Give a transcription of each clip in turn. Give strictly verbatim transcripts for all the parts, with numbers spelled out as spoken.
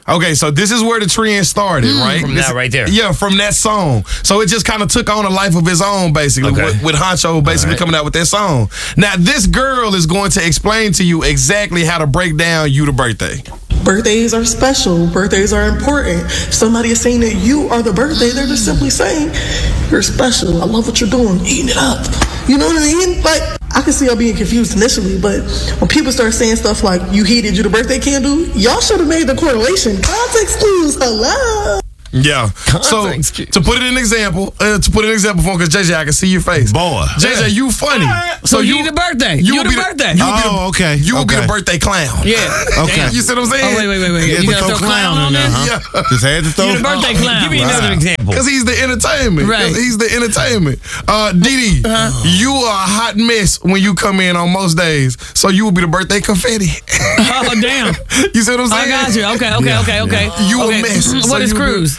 Okay, so this is where the trend started, mm, right? From this, that right there. Yeah, from that song. So it just kind of took on a life of its own, basically, okay. with, with Honcho basically right. coming out with that song. Now, this girl is going to explain to you exactly how to break down You the Birthday. Birthdays are special. Birthdays are important. If somebody is saying that you are the birthday, they're just simply saying, you're special. I love what you're doing. Eating it up. You know what I mean? Like, I can see y'all being confused initially, but when people start saying stuff like, you heated you the birthday candle, y'all should have made the correlation. Context clues, hello. Yeah. So to put it in example, uh, to put an example for him, because J J, I can see your face. Boy, J J, you funny. So, so you, you the birthday. You, you the birthday. The, you oh, the, okay. You will okay. be the birthday clown. Yeah. Okay. You see what I'm saying? Oh wait, wait, wait, wait. You, you gotta throw clown, clown on there. Huh? Yeah. Just had to throw. You the birthday clown. Give me right. another example. Because he's the entertainment. Right. He's the entertainment. Uh, Didi, uh-huh. you are a hot mess when you come in on most days. So you will be the birthday confetti. Oh damn. You see what I'm saying? I got you. Okay, okay, yeah. okay, okay. Yeah. You okay. a mess. What so is Cruz?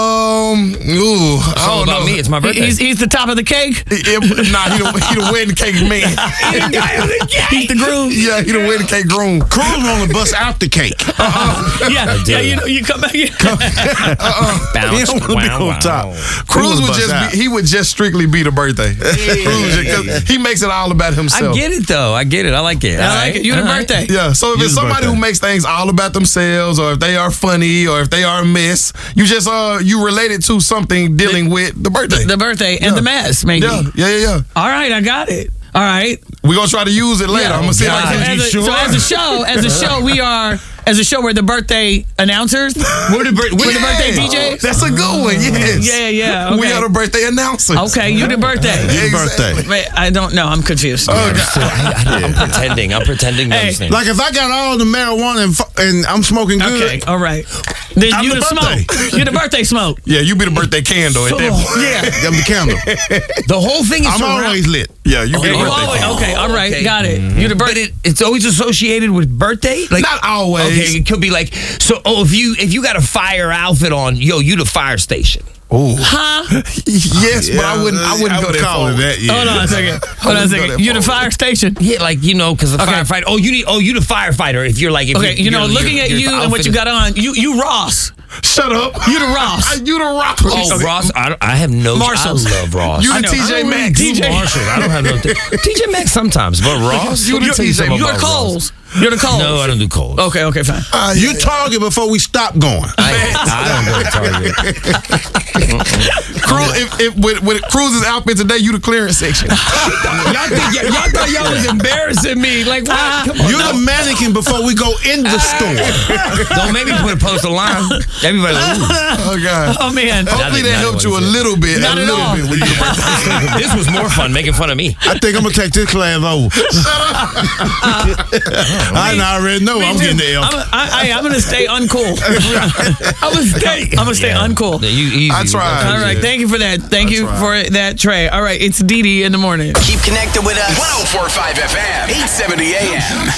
Um, ooh, it's all about know. me. It's my birthday. He's, he's the top of the cake. It, it, nah, he the, he the wedding cake man. He the guy of the cake. He's the groom. Yeah, he the wedding cake groom. Cruz want to bust out the cake. Uh-uh. Yeah, yeah. You know, you come back. Yeah. uh-uh. Bounce. He don't want to be on top. Cruz would just be, he would just strictly be the birthday. Cruz, he makes it all about himself. I get it though. I get it. I like it. I like it. You the birthday. Yeah. So if you it's somebody birthday. who makes things all about themselves, or if they are funny, or if they are a miss, you just uh you relate it to something dealing with the birthday. The birthday and yeah. the mess, maybe. Yeah, yeah, yeah, yeah. All right, I got it. All right. We're gonna try to use it later. Yeah. I'm gonna see if I can. So, as a, so as a show, as a show, we are as a show we're the birthday announcers. We're the, we're yeah. the birthday D Js. That's a good one. Yes. Yeah, yeah. Okay. We are the birthday announcers. Okay, you the birthday. You the birthday. Wait, I don't know. I'm confused. Oh, I, I, I'm pretending. I'm pretending. Hey. Things. Like if I got all the marijuana and, and I'm smoking good. Okay, all right. Then I'm you the the birthday. smoke. You the birthday smoke. Yeah, you be the birthday candle at that point. Yeah. I'm the candle. The whole thing is I'm surround- always lit. Yeah, you be You the birthday always, candle. okay, all right, Okay. got it. You the But birthday. it, it's always associated with birthday. Like Not always. Okay, it could be like so. Oh, if you if you got a fire outfit on, yo, you the fire station. Oh, Huh? yes, but I wouldn't. I wouldn't I go would that call far. it that. Yeah. Hold on a second. Hold on a wouldn't go second. that You the far. fire station. Yeah, like you know, because the Okay. firefighter. Oh, you need. Oh, you the firefighter. If you're like, if Okay, you're, you know, you're, looking you're, at you're you the and what you outfit- got on, you you Ross. Shut up. You the Ross. You the Ross. Oh, Okay. Ross. I, don't- I have no. Marshalls. I love Ross. You I the know. T I J don't Maxx. really- T J Marshall. I don't have no. T J Maxx sometimes, but Ross. You the Let me tell you T J something You're about the Ross. Coles. You're the Coles. No, I don't do Coles. Okay, okay, fine. Uh, You yeah. Target before we stop going. I, I don't go to Target. Cruz, if, if, with, with Cruz's outfit today, you the clearance section. y'all, think, y- y'all thought y'all was embarrassing me. Like, what? Come on. You're now. the mannequin before we go in the store. Don't make me put a post a line. Everybody like, ooh. Oh God. Oh man. Hopefully that Not helped what you a he said. little bit. Not a at little all. bit. When you This was more fun making fun of me. I think I'm gonna take this class over. I already know I'm getting the L. I'm, a, I, I, I'm gonna stay uncool. I'm gonna stay. I'm gonna stay Yeah. uncool. Yeah, you, easy. I tried. All right, thank you for that. Thank I you tried. for that, Trey. All right, it's Didi in the morning. Keep connected with us. one oh four point five F M, eight seventy A M.